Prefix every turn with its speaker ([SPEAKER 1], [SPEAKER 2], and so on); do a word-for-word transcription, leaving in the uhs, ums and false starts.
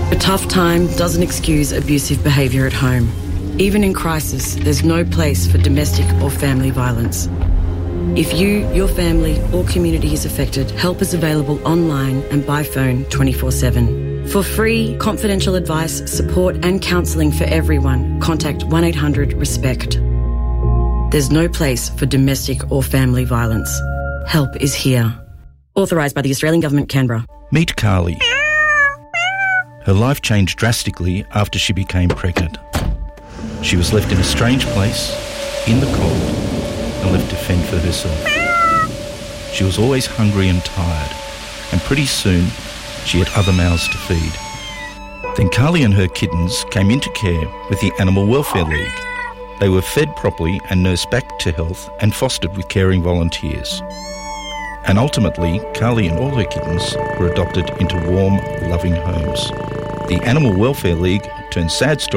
[SPEAKER 1] A tough time doesn't excuse abusive behaviour at home. Even in crisis, there's no place for domestic or family violence. If you, your family or community is affected, help is available online and by phone twenty-four seven. For free, confidential advice, support and counselling for everyone, contact one eight hundred RESPECT. There's no place for domestic or family violence. Help is here. Authorised by the Australian Government, Canberra.
[SPEAKER 2] Meet Carly. Her life changed drastically after she became pregnant. She was left in a strange place, in the cold, and left to fend for herself. She was always hungry and tired, and pretty soon she had other mouths to feed. Then Carly and her kittens came into care with the Animal Welfare League. They were fed properly and nursed back to health and fostered with caring volunteers. And ultimately, Carly and all her kittens were adopted into warm, loving homes. The Animal Welfare League turned sad stories